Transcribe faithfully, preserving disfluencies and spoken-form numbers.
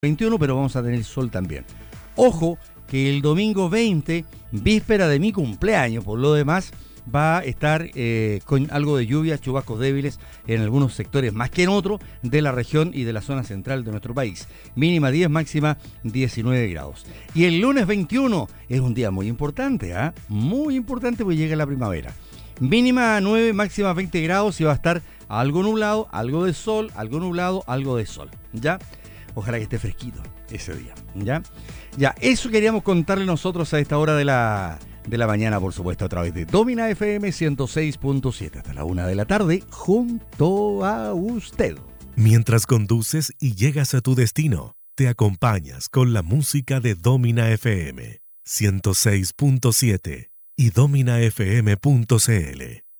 veintiuno, pero vamos a tener sol también. Ojo que el domingo veinte, víspera de mi cumpleaños, por lo demás, va a estar eh, con algo de lluvia, chubascos débiles en algunos sectores, más que en otros, de la región y de la zona central de nuestro país. Mínima diez, máxima diecinueve grados. Y el lunes veintiuno es un día muy importante, ¿ah? ¿eh? Muy importante porque llega la primavera. Mínima nueve, máxima veinte grados y va a estar algo nublado, algo de sol, algo nublado, algo de sol, ¿ya? Ojalá que esté fresquito ese día, ¿ya? Ya, eso queríamos contarle nosotros a esta hora de la, de la mañana, por supuesto, a través de Domina F M ciento seis punto siete hasta la una de la tarde, junto a usted. Mientras conduces y llegas a tu destino, te acompañas con la música de Domina F M ciento seis punto siete y domina f m punto c l.